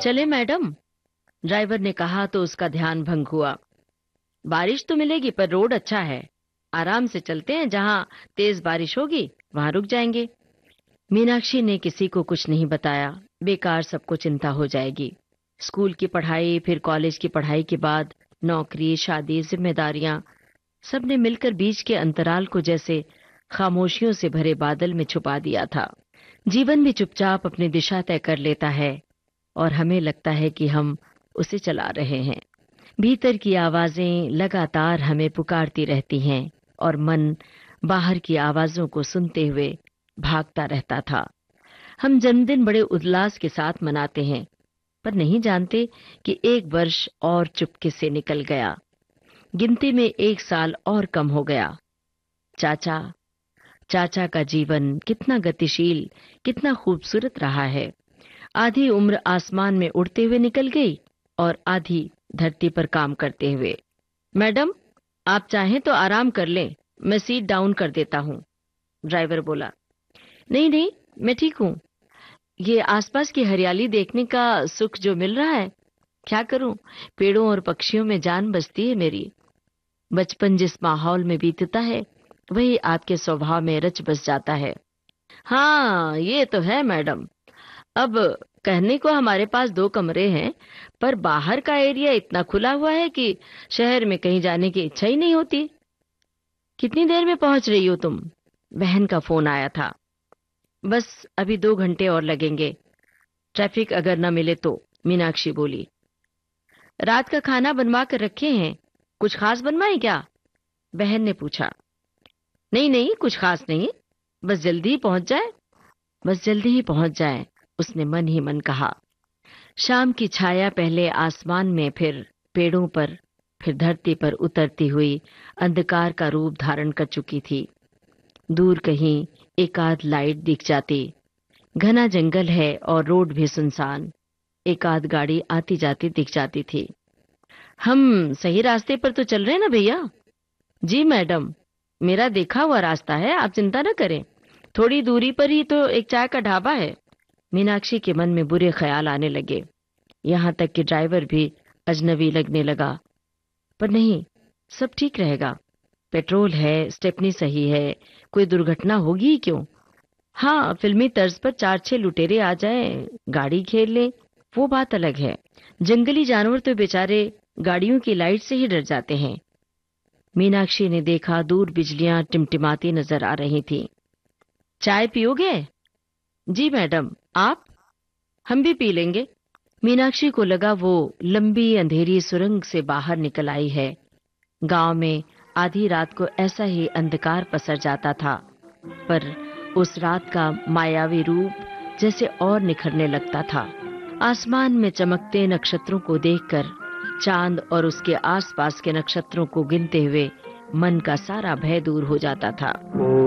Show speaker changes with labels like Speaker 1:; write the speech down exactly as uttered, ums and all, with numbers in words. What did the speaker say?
Speaker 1: चले madam, driver ने कहा तो उसका ध्यान भंग हुआ। बारिश तो मिलेगी पर रोड अच्छा है, आराम से चलते हैं, जहाँ तेज बारिश होगी वहां रुक जाएंगे। मीनाक्षी ने किसी को कुछ नहीं बताया, बेकार सबको चिंता हो जाएगी। स्कूल की पढ़ाई, फिर कॉलेज की पढ़ाई के बाद नौकरी, शादी, जिम्मेदारियां, सबने मिलकर बीच के अंतराल को जैसे खामोशियों से भरे बादल में छुपा दिया था। जीवन भी चुपचाप अपनी दिशा तय कर लेता है और हमें लगता है कि हम उसे चला रहे हैं। भीतर की आवाजें लगातार हमें पुकारती रहती हैं और मन बाहर की आवाजों को सुनते हुए भागता रहता था। हम जन्मदिन बड़े उल्लास के साथ मनाते हैं, पर नहीं जानते कि एक वर्ष और चुपके से निकल गया। गिनती में एक साल और कम हो गया। चाचा चाचा का जीवन कितना गतिशील, कितना खूबसूरत रहा है। आधी उम्र आसमान में उड़ते हुए निकल गई और आधी धरती पर काम करते हुए। मैडम, आप चाहें तो आराम कर लें, मैं सीट डाउन कर देता हूँ, ड्राइवर बोला। नहीं नहीं, मैं ठीक हूँ। ये आसपास की हरियाली देखने का सुख जो मिल रहा है, क्या करूं, पेड़ों और पक्षियों में जान बसती है मेरी। बचपन जिस माहौल में बीतता है वही आपके स्वभाव में रच बस जाता है। हाँ, ये तो है मैडम। अब कहने को हमारे पास दो कमरे हैं, पर बाहर का एरिया इतना खुला हुआ है कि शहर में कहीं जाने की इच्छा ही नहीं होती। कितनी देर में पहुंच रही हो तुम? बहन का फोन आया था। बस अभी दो घंटे और लगेंगे, ट्रैफिक अगर न मिले तो, मीनाक्षी बोली। रात का खाना बनवा कर रखे हैं, कुछ खास बनवाएं क्या? बहन ने पूछा। नहीं नहीं, कुछ खास नहीं, बस जल्दी ही पहुंच जाए बस जल्दी ही पहुंच जाए, उसने मन ही मन कहा। शाम की छाया पहले आसमान में, फिर पेड़ों पर, फिर धरती पर उतरती हुई अंधकार का रूप धारण कर चुकी थी। दूर कहीं एक आध लाइट दिख जाती। घना जंगल है और रोड भी सुनसान। एक आध गाड़ी आती जाती दिख जाती थी। हम सही रास्ते पर तो चल रहे हैं ना भैया? जी मैडम, मेरा देखा हुआ रास्ता है, आप चिंता न करें। थोड़ी दूरी पर ही तो एक चाय का ढाबा है। मीनाक्षी के मन में बुरे ख्याल आने लगे। यहाँ तक कि ड्राइवर भी अजनबी लगने लगा। पर नहीं, सब ठीक रहेगा। पेट्रोल है, स्टेपनी सही है, कोई दुर्घटना होगी ही क्यों। हाँ, फिल्मी तर्ज पर चार छह लुटेरे आ जाएं, गाड़ी घेर ले, वो बात अलग है। जंगली जानवर तो बेचारे गाड़ियों की लाइट से ही डर जाते हैं। मीनाक्षी ने देखा, दूर बिजलियां टिमटिमाती नजर आ रही थीं। चाय पियोगे? जी मैडम, आप? हम भी पी लेंगे। मीनाक्षी को लगा वो लंबी अंधेरी सुरंग से बाहर निकल आई है। गांव में आधी रात को ऐसा ही अंधकार पसर जाता था, पर उस रात का मायावी रूप जैसे और निखरने लगता था। आसमान में चमकते नक्षत्रों को देखकर, चांद और उसके आसपास के नक्षत्रों को गिनते हुए मन का सारा भय दूर हो जाता था।